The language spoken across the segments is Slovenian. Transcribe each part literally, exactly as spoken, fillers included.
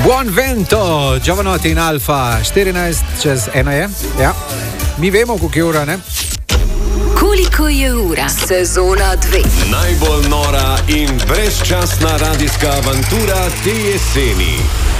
Buon vento, Giovanotti in Alfa, štirinajst čez ena je. Ja. Mi vemo, koliko je ura, ne? Koliko je ura? Sezona dve. Najbolj nora in brezčasna radijska avantura te jeseni.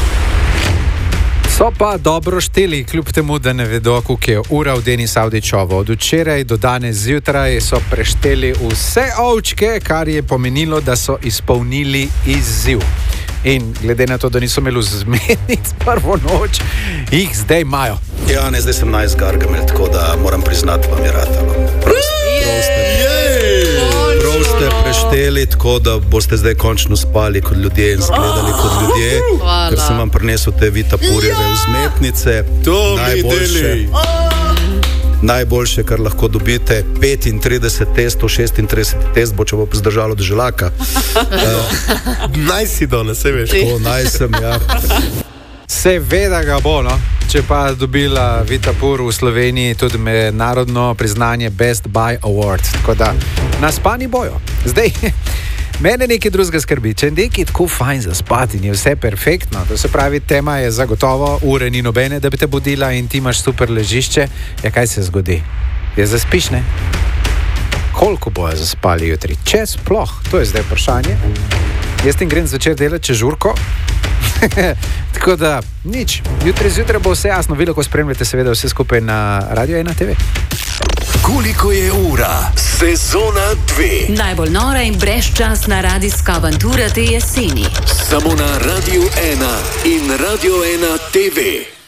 So pa dobro šteli, kljub temu, da ne vedo, koliko je ura v Denis Avdićovo. Od včeraj do danes zjutraj so prešteli vse ovčke, kar je pomenilo, da so izpolnili izziv. In glede na to, da niso imeli zmetnic prvo noč, jih zdaj imajo. Ja, ne, zdaj sem najs Gargamel, tako da moram priznati, vam je ratalo. Prav ste prešteli, tako da boste zdaj končno spali kot ljudje in zgledali kot ljudje, ker sem vam prinesel te vitapurjeve vzmetnice. To mi deli! Najboljše, kar lahko dobite, petintrideset testov, šestintrideset test bo, če bo zdržalo do želaka. uh, naj si danes, se veš. O, naj sem, ja. Seveda ga bo, no. Če pa dobila Vitapur v Sloveniji tudi mednarodno priznanje Best Buy Award. Tako da naspani bojo. Zdaj, mene nekaj drugega skrbi. Če nekaj tako fajn za spati in je vse perfektno, to se pravi, tema je zagotovo, ure ni nobene, da bi te budila in ti imaš super ležišče, ja, kaj se zgodi? Je zaspiš, ne? Koliko bojo zaspali jutri? Če sploh? To je zdaj vprašanje. Jaz tim grem zvečer delati čez žurko. Tako da, nič. Jutri zjutraj bo vse jasno. Vi lahko spremljate seveda vse skupaj na Radio ena te ve. Koliko je ura? Sezona dve. Najbolj nora in brezčasna radijska avantura te jeseni. Samo na Radio ena in Radio ena te ve.